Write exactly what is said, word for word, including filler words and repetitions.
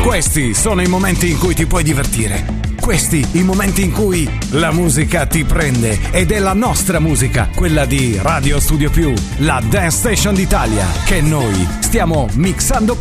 Questi sono i momenti in cui ti puoi divertire. Questi i momenti in cui la musica ti prende ed è la nostra musica, quella di Radio Studio Più, la Dance Station d'Italia, che noi stiamo mixando